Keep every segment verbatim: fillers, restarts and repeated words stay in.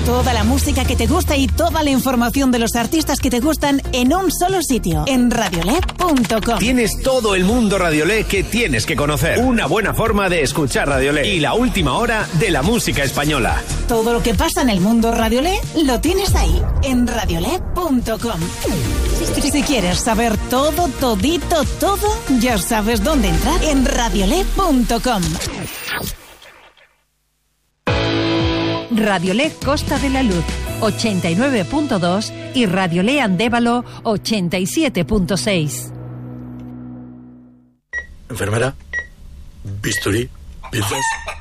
Toda la música que te gusta y toda la información de los artistas que te gustan en un solo sitio, en radiolé punto com. Tienes todo el mundo Radiolé que tienes que conocer. Una buena forma de escuchar Radiolé y la última hora de la música española. Todo lo que pasa en el mundo Radiolé lo tienes ahí, en radiolé punto com. Si quieres saber todo, todito, todo, ya sabes dónde entrar, en radiolé punto com. Radiolé Costa de la Luz ochenta y nueve punto dos y Radiolé Andévalo ochenta y siete punto seis. Enfermera, bisturí, pinzas.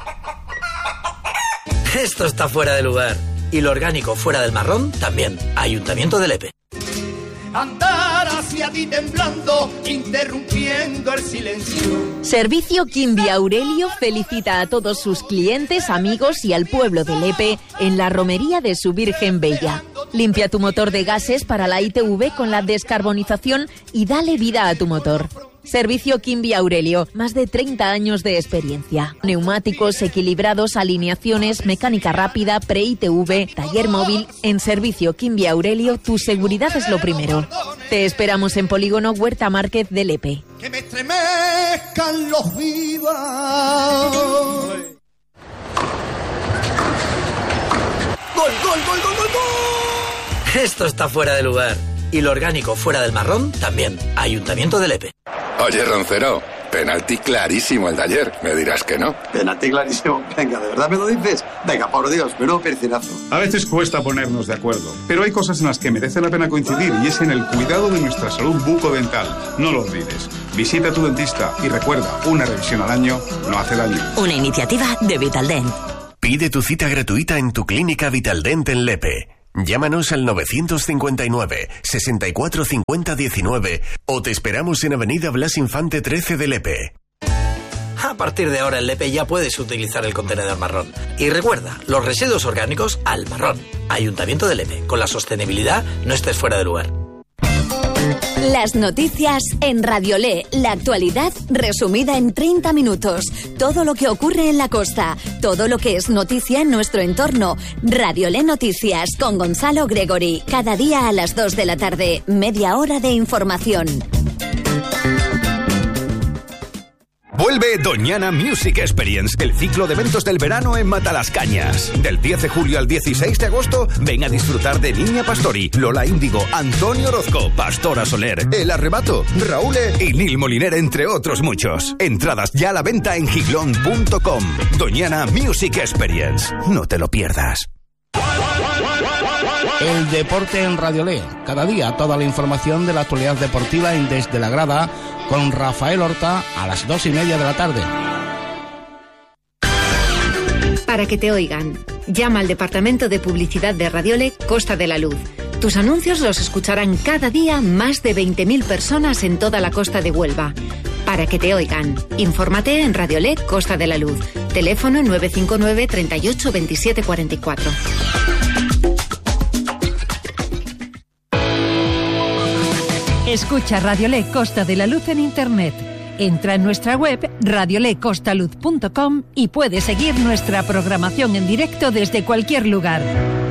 Esto está fuera de lugar. Y lo orgánico fuera del marrón también. Ayuntamiento de Lepe. Andar hacia ti temblando, interrumpiendo el silencio. Servicio Quimby Aurelio felicita a todos sus clientes, amigos y al pueblo de Lepe en la romería de su Virgen Bella. Limpia tu motor de gases para la I T V con la descarbonización y dale vida a tu motor. Servicio Quimby Aurelio, más de treinta años de experiencia. Neumáticos equilibrados, alineaciones, mecánica rápida, pre-I T V, taller móvil. En Servicio Quimby Aurelio, tu seguridad es lo primero. Te esperamos en Polígono Huerta Márquez de Lepe. Que me estremezcan los vivas. ¡Gol, gol, gol, gol, gol, gol! Esto está fuera de lugar. Y lo orgánico fuera del marrón también. Ayuntamiento de Lepe. Oye, Roncero, penalti clarísimo el de ayer. Me dirás que no. Penalti clarísimo. Venga, ¿de verdad me lo dices? Venga, por Dios, menudo percinazo. A veces cuesta ponernos de acuerdo, pero hay cosas en las que merece la pena coincidir y es en el cuidado de nuestra salud bucodental. No lo olvides. Visita a tu dentista y recuerda, una revisión al año no hace daño. Una iniciativa de Vitaldent. Pide tu cita gratuita en tu clínica Vitaldent en Lepe. Llámanos al nueve cinco nueve, seis cuatro cinco cero uno nueve o te esperamos en Avenida Blas Infante trece de Lepe. A partir de ahora en Lepe ya puedes utilizar el contenedor marrón. Y recuerda, los residuos orgánicos al marrón. Ayuntamiento de Lepe. Con la sostenibilidad no estés fuera de lugar. Las noticias en Radiolé, la actualidad resumida en treinta minutos. Todo lo que ocurre en la costa, todo lo que es noticia en nuestro entorno. Radiolé Noticias con Gonzalo Gregory. Cada día a las dos de la tarde, media hora de información. Vuelve Doñana Music Experience, el ciclo de eventos del verano en Matalascañas. Del diez de julio al dieciséis de agosto, ven a disfrutar de Niña Pastori, Lola Índigo, Antonio Orozco, Pastora Soler, El Arrebato, Raúl y Nil Moliner, entre otros muchos. Entradas ya a la venta en giglón punto com. Doñana Music Experience. No te lo pierdas. El deporte en Radiolé. Cada día toda la información de la actualidad deportiva en Desde la Grada con Rafael Horta a las dos y media de la tarde. Para que te oigan, llama al Departamento de Publicidad de Radiolé Costa de la Luz. Tus anuncios los escucharán cada día más de veinte mil personas en toda la costa de Huelva. Para que te oigan, infórmate en Radiolé Costa de la Luz. Teléfono nueve cinco nueve, treinta y ocho, veintisiete cuarenta y cuatro. Escucha Radiolé Costa de la Luz en Internet. Entra en nuestra web radiolé costaluz punto com y puedes seguir nuestra programación en directo desde cualquier lugar.